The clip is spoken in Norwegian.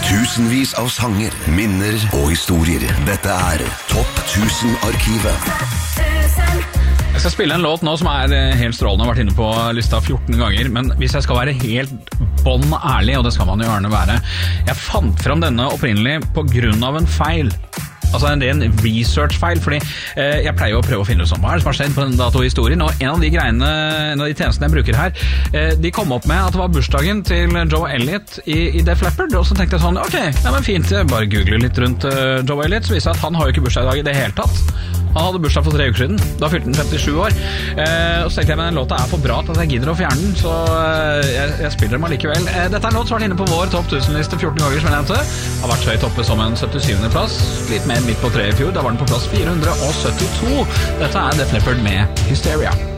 Tusenvis av sanger, minner og historier. Dette Topp 1000-arkivet. Jeg skal spille en låt nå som helt strålende, har vært inne på lista 14 ganger, men hvis jeg skal være helt bånd ærlig, og det skal man jo gjerne være, jeg fant frem denne opprinnelig på grunn av en feil. Altså det en research-feil, fordi jeg pleier å prøve å finne ut sånn, hva det som har skjedd på den datohistorien, og en av de tjenestene jeg bruker her, de kom opp med at det var bursdagen til Joe Elliott i Def Leppard, og så tenkte jeg sånn, ok, ja, men fint, jeg bare googler litt rundt Joe Elliott, så viser jeg at han har jo ikke bursdag i dag i det hele tatt. Han hadde bursdag for 3 uker siden, da fylte han 57 år, og så tenkte jeg, men den låta for bra til at jeg gidder å fjerne den, så jeg spiller dem allikevel. Dette en låt som har vært inne på vår topp 1000-liste 14 ganger, som jeg nevnte, har vært så høyt oppe som en 77. plass, litt mer midt på treet i fjor, da var den på plass 472. Dette Def Leppard med Hysteria.